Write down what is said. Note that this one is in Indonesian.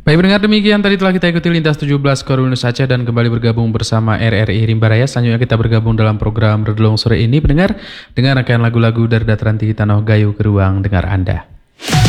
Baik pendengar, demikian tadi telah kita ikuti Lintas 17 Korwinus Aceh dan kembali bergabung bersama RRI Rimba Raya. Selanjutnya kita bergabung dalam program Redulung sore ini pendengar dengan rangkaian lagu-lagu dari dataran tinggi Tanah Gayo ke ruang dengar Anda.